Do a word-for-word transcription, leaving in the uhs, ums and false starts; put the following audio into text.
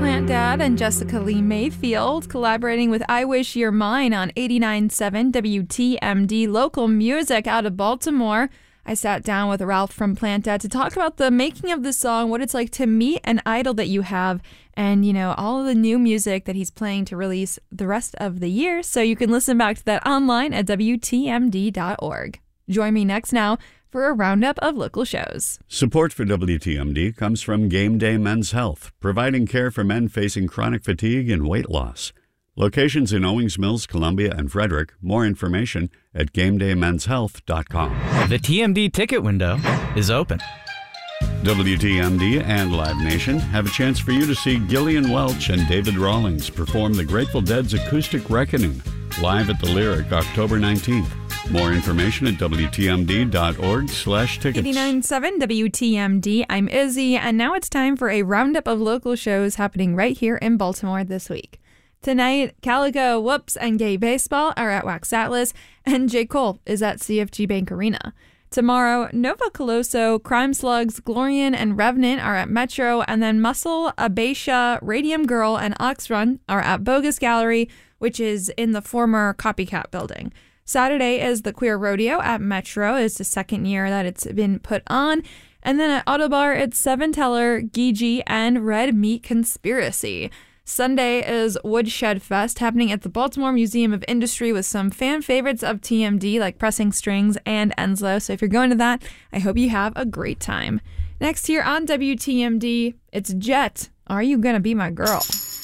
Plant Dad and Jessica Lee Mayfield collaborating with I Wish You're Mine on eighty-nine point seven W T M D local music out of Baltimore. I sat down with Ralph from Plant Dad to talk about the making of the song, what it's like to meet an idol that you have, and, you know, all of the new music that he's planning to release the rest of the year. So you can listen back to that online at W T M D dot org. Join me next now for a roundup of local shows. Support for W T M D comes from Game Day Men's Health, providing care for men facing chronic fatigue and weight loss. Locations in Owings Mills, Columbia, and Frederick. More information at game day men's health dot com. The T M D ticket window is open. W T M D and Live Nation have a chance for you to see Gillian Welch and David Rawlings perform the Grateful Dead's Acoustic Reckoning live at the Lyric October nineteenth. More information at W T M D dot org slash tickets. eighty-nine point seven W T M D, I'm Izzy, and now it's time for a roundup of local shows happening right here in Baltimore this week. Tonight, Calico, Whoops, and Gay Baseball are at Wax Atlas, and J. Cole is at C F G Bank Arena. Tomorrow, Nova Colosso, Crime Slugs, Glorian, and Revenant are at Metro, and then Muscle, Abacia, Radium Girl, and Oxrun are at Bogus Gallery, which is in the former Copycat building. Saturday is the Queer Rodeo at Metro. It's the second year that it's been put on. And then at Autobar, it's Seven Teller, Geegee, and Red Meat Conspiracy. Sunday is Woodshed Fest happening at the Baltimore Museum of Industry with some fan favorites of T M D like Pressing Strings and Enslow. So if you're going to that, I hope you have a great time. Next here on W T M D, it's Jet. Are You Gonna Be My Girl?